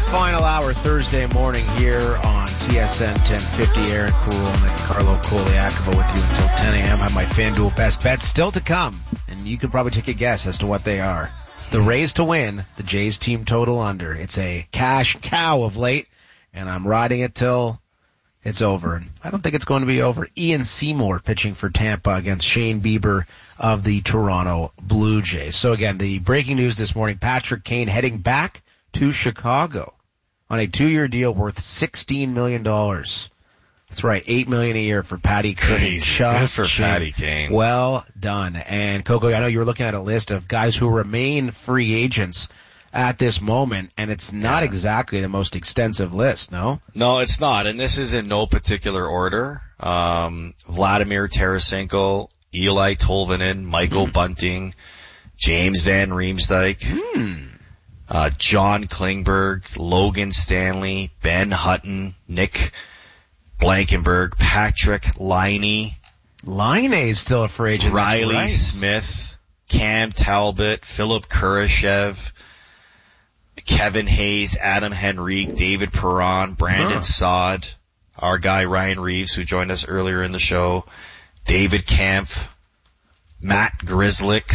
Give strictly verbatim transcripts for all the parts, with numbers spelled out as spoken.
Final hour Thursday morning here on T S N ten fifty. Aaron Cool and Carlo Koliakova with you until ten a.m. I have my FanDuel best bets still to come, and you could probably take a guess as to what they are. The Rays to win, the Jays team total under. It's a cash cow of late, and I'm riding it till it's over. I don't think it's going to be over. Ian Seymour pitching for Tampa against Shane Bieber of the Toronto Blue Jays. So again, the breaking news this morning, Patrick Kane heading back to Chicago on a two-year deal worth sixteen million dollars. That's right, eight million dollars a year for Patty Kane. Good for Patty Kane. Well done. And Coco, I know you were looking at a list of guys who remain free agents at this moment, and it's not yeah. exactly the most extensive list, no? No, it's not, and this is in no particular order. Um, Vladimir Tarasenko, Eli Tolvanen, Michael mm. Bunting, James Van Riemsdyk, mm. uh, John Klingberg, Logan Stanley, Ben Hutton, Nick Blankenberg, Patrick Laine. Laine is still a free agent. Riley right. Smith, Cam Talbot, Philip Kurashev, Kevin Hayes, Adam Henrique, David Perron, Brandon huh. Saad, our guy Ryan Reeves, who joined us earlier in the show, David Kampf, Matt Grzelcyk.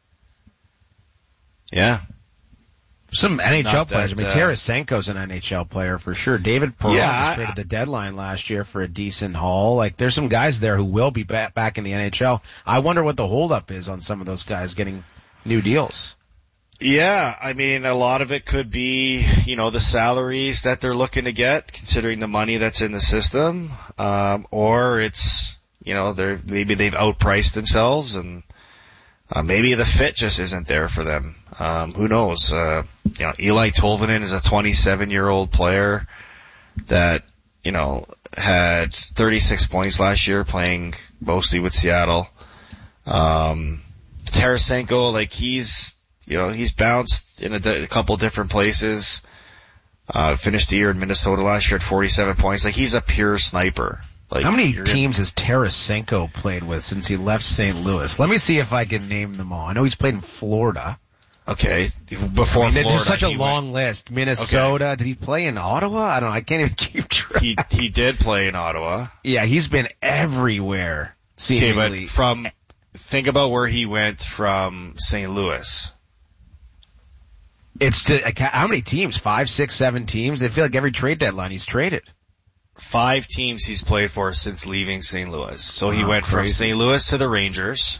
Yeah. Some N H L Not players. that, I mean, uh, Tarasenko's an N H L player for sure. David Perron yeah, was traded the deadline last year for a decent haul. Like, there's some guys there who will be back, back in the N H L. I wonder what the holdup is on some of those guys getting new deals. Yeah, I mean, a lot of it could be, you know, the salaries that they're looking to get, considering the money that's in the system, um, or it's, you know, they're maybe they've outpriced themselves, and uh, maybe the fit just isn't there for them. Um, who knows? Uh, you know, Eli Tolvanen is a twenty-seven-year-old player that, you know, had thirty-six points last year, playing mostly with Seattle. Um, Tarasenko, like he's. You know, he's bounced in a, a couple different places. Uh, finished the year in Minnesota last year at forty-seven points. Like, he's a pure sniper. Like, how many teams has Tarasenko played with since he left Saint Louis? Let me see if I can name them all. I know he's played in Florida. Okay. Before I mean, Florida. There's such a long went, list. Minnesota. Okay. Did he play in Ottawa? I don't know. I can't even keep track. He, he did play in Ottawa. Yeah, he's been everywhere, seemingly. Okay, but from, think about where he went from Saint Louis. It's to, how many teams? Five, six, seven teams? They feel like every trade deadline he's traded. Five teams he's played for since leaving Saint Louis. So he oh, went crazy. from Saint Louis to the Rangers.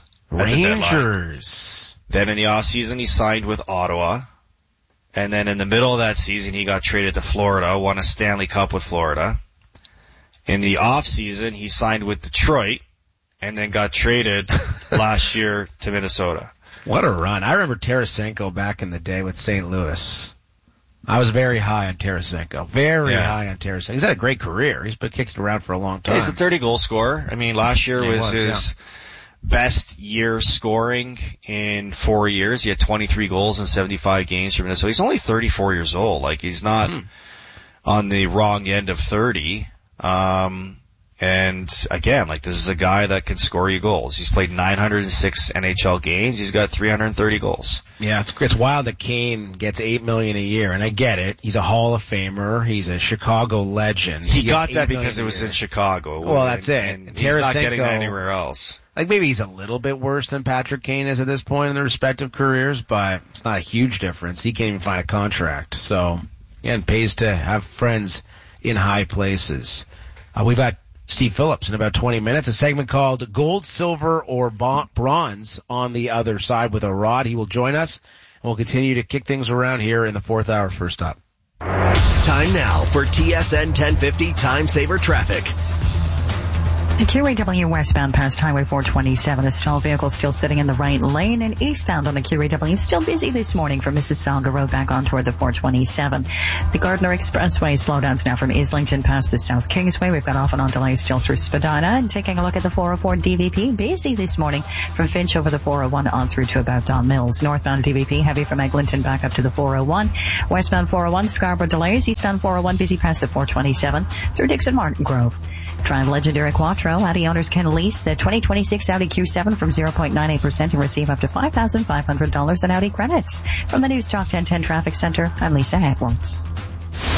Rangers. The then in the off season he signed with Ottawa. And then in the middle of that season he got traded to Florida, won a Stanley Cup with Florida. In the off season he signed with Detroit and then got traded last year to Minnesota. What a run. I remember Tarasenko back in the day with Saint Louis. I was very high on Tarasenko. Very yeah. high on Tarasenko. He's had a great career. He's been kicked around for a long time. He's a thirty-goal scorer. I mean, last year was, was his yeah. best year scoring in four years. He had twenty-three goals in seventy-five games for Minnesota. He's only thirty-four years old. Like, he's not mm. on the wrong end of thirty. Um, And again, like, this is a guy that can score you goals. He's played nine hundred six N H L games. He's got three hundred thirty goals. Yeah, it's it's wild that Kane gets eight million a year, and I get it. He's a Hall of Famer. He's a Chicago legend. He, he got that because it was in Chicago. Well, that's and, it. And and he's not getting that anywhere else. Like, maybe he's a little bit worse than Patrick Kane is at this point in their respective careers, but it's not a huge difference. He can't even find a contract. So, yeah, it pays to have friends in high places. Uh, we've got Steve Phillips in about twenty minutes, a segment called Gold, Silver, or Bronze on the other side with a rod. He will join us, and we'll continue to kick things around here in the fourth hour. First up. Time now for T S N ten fifty Time Saver Traffic. The Q A W westbound past Highway four twenty-seven, a stalled vehicle still sitting in the right lane, and eastbound on the Q A W still busy this morning from Mississauga Road back on toward the four twenty-seven. The Gardner Expressway slowdowns now from Islington past the South Kingsway. We've got off and on delays still through Spadina, and taking a look at the four oh four D V P, busy this morning from Finch over the four oh one on through to about Don Mills. Northbound D V P heavy from Eglinton back up to the four oh one. Westbound four oh one, Scarborough delays. Eastbound four oh one busy past the four twenty-seven through Dixon Martin Grove. Drive legendary Quattro. Audi owners can lease the twenty twenty-six Audi Q seven from zero point nine eight percent and receive up to five thousand five hundred dollars in Audi credits. From the News Talk ten ten Traffic Center, I'm Lisa Edwards.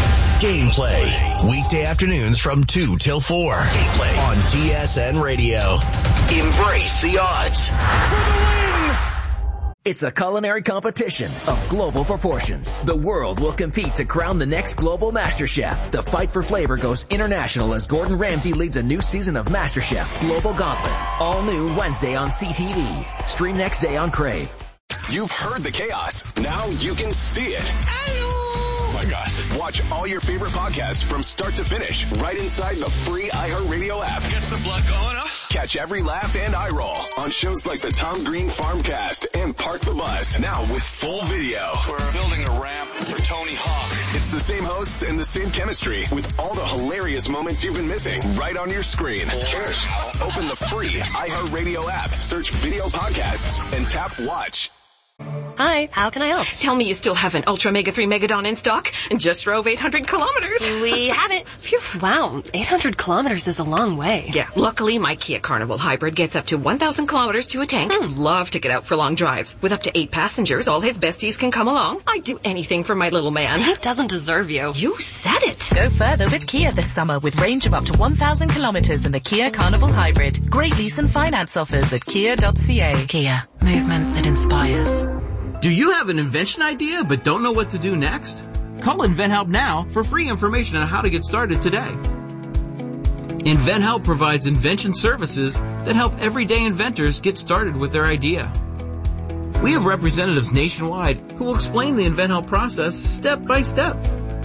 Gameplay. Weekday afternoons from two till four. Gameplay on T S N Radio. Embrace the odds. For the win! It's a culinary competition of global proportions. The world will compete to crown the next global Master Chef. The fight for flavor goes international as Gordon Ramsay leads a new season of Master Chef Global Gauntlet. All new Wednesday on C T V. Stream next day on Crave. You've heard the chaos. Now you can see it. Oh my gosh. Watch all your favorite podcasts from start to finish right inside the free iHeartRadio app. Gets the blood going, huh? Catch every laugh and eye roll on shows like the Tom Green Farmcast and Park the Bus. Now with full video. We're building a ramp for Tony Hawk. It's the same hosts and the same chemistry with all the hilarious moments you've been missing right on your screen. Cheers. Open the free iHeartRadio app, search video podcasts, and tap watch. Hi, how can I help? Tell me you still have an Ultra Mega three Megadon in stock and just drove eight hundred kilometers. We have it. Phew. Wow, eight hundred kilometers is a long way. Yeah, luckily my Kia Carnival Hybrid gets up to one thousand kilometers to a tank. Hmm. Love to get out for long drives. With up to eight passengers, all his besties can come along. I'd do anything for my little man. He doesn't deserve you. You said it. Go further with Kia this summer with range of up to one thousand kilometers in the Kia Carnival Hybrid. Great lease and finance offers at kia dot c a. Kia, movement that inspires. Do you have an invention idea but don't know what to do next? Call InventHelp now for free information on how to get started today. InventHelp provides invention services that help everyday inventors get started with their idea. We have representatives nationwide who will explain the InventHelp process step by step.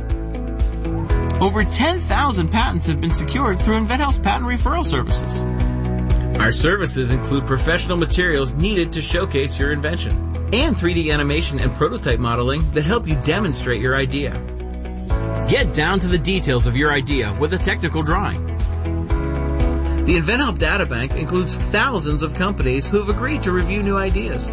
Over ten thousand patents have been secured through InventHelp's patent referral services. Our services include professional materials needed to showcase your invention and three D animation and prototype modeling that help you demonstrate your idea. Get down to the details of your idea with a technical drawing. The InventHelp Databank includes thousands of companies who have agreed to review new ideas.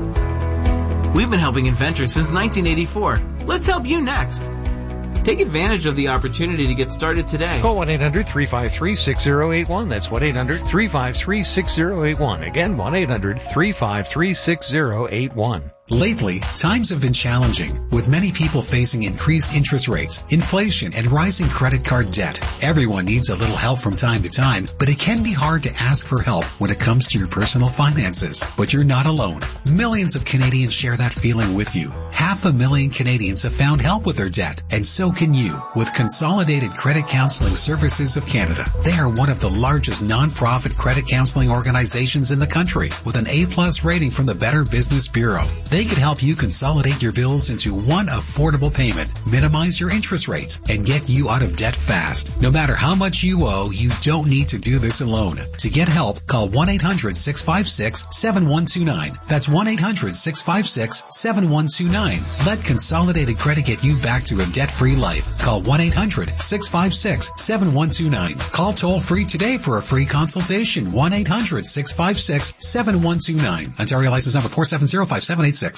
We've been helping inventors since nineteen eighty-four. Let's help you next. Take advantage of the opportunity to get started today. Call one eight hundred three five three six zero eight one. That's one eight hundred three five three six zero eight one. Again, one eight hundred three five three six zero eight one. Lately, times have been challenging, with many people facing increased interest rates, inflation, and rising credit card debt. Everyone needs a little help from time to time, but it can be hard to ask for help when it comes to your personal finances. But you're not alone. Millions of Canadians share that feeling with you. Half a million Canadians have found help with their debt, and so can you, with Consolidated Credit Counseling Services of Canada. They are one of the largest non-profit credit counseling organizations in the country, with an A-plus rating from the Better Business Bureau. They can help you consolidate your bills into one affordable payment, minimize your interest rates, and get you out of debt fast. No matter how much you owe, you don't need to do this alone. To get help, call one eight hundred six five six seven one two nine. That's one eight hundred six five six seven one two nine. Let Consolidated Credit get you back to a debt-free life. Call one eight hundred six five six seven one two nine. Call toll-free today for a free consultation. one eight hundred six five six seven one two nine. Ontario license number four seven zero five seven eight six.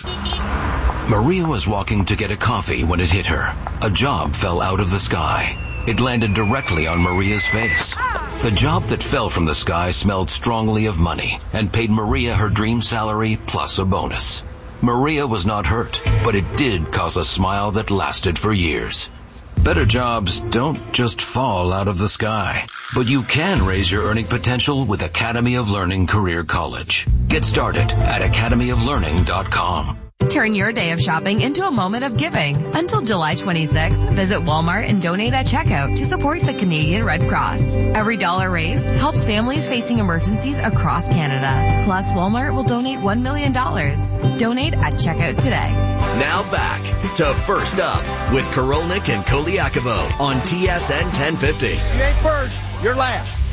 Maria was walking to get a coffee when it hit her. A job fell out of the sky. It landed directly on Maria's face. The job that fell from the sky smelled strongly of money and paid Maria her dream salary plus a bonus. Maria was not hurt, but it did cause a smile that lasted for years. Better jobs don't just fall out of the sky, but you can raise your earning potential with Academy of Learning Career College. Get started at academy of learning dot com. Turn your day of shopping into a moment of giving. Until July twenty-sixth, visit Walmart and donate at checkout to support the Canadian Red Cross. Every dollar raised helps families facing emergencies across Canada. Plus, Walmart will donate one million dollars. Donate at checkout today. Now back to First Up with Korolnik and Koliakovo on T S N ten fifty. You ain't first, you're last.